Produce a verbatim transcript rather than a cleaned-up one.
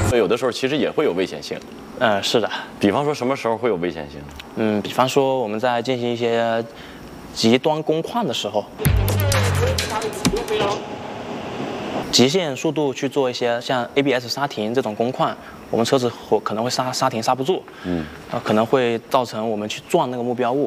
有的时候其实也会有危险性。 嗯，是的。 比方说什么时候会有危险性？ 嗯，比方说我们在进行一些极端工况的时候，极限速度去做一些像 A B S 刹停这种工况，我们车子可能会刹刹停刹不住，嗯，啊，可能会造成我们去撞那个目标物。